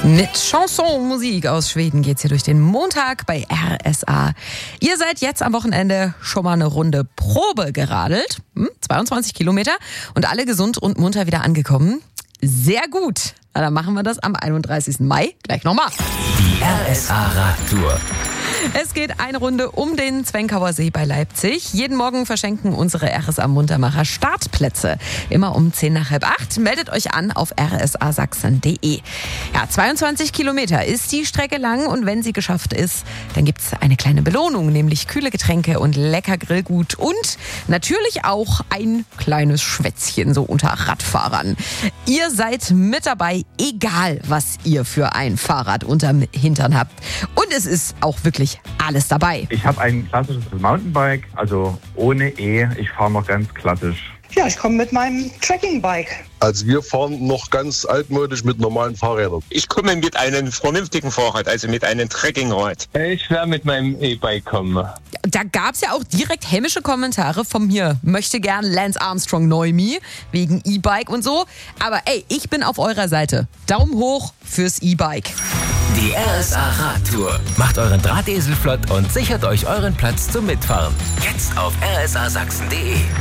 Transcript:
Mit Chanson-Musik aus Schweden geht's hier durch den Montag bei RSA. Ihr seid jetzt am Wochenende schon mal eine Runde Probe geradelt. 22 Kilometer und alle gesund und munter wieder angekommen. Sehr gut. Na, dann machen wir das am 31. Mai gleich nochmal. Die RSA-Radtour. Es geht eine Runde um den Zwenkauer See bei Leipzig. Jeden Morgen verschenken unsere RSA-Muntermacher Startplätze. Immer um 7:45. Meldet euch an auf rsasachsen.de. Ja, 22 Kilometer ist die Strecke lang und wenn sie geschafft ist, dann gibt's eine kleine Belohnung, nämlich kühle Getränke und lecker Grillgut und natürlich auch ein kleines Schwätzchen so unter Radfahrern. Ihr seid mit dabei, egal was ihr für ein Fahrrad unterm Hintern habt. Und es ist auch wirklich alles dabei. Ich habe ein klassisches Mountainbike, also ohne E. Ich fahre noch ganz klassisch. Ja, ich komme mit meinem Trekkingbike. Also wir fahren noch ganz altmodisch mit normalen Fahrrädern. Ich komme mit einem vernünftigen Fahrrad, also mit einem Trekkingrad. Ich werde mit meinem E-Bike kommen. Da gab's ja auch direkt hämische Kommentare von mir. Möchte gern Lance Armstrong Neumi wegen E-Bike und so. Aber ey, ich bin auf eurer Seite. Daumen hoch fürs E-Bike. Die RSA-Radtour. Macht euren Drahtesel flott und sichert euch euren Platz zum Mitfahren. Jetzt auf rsasachsen.de.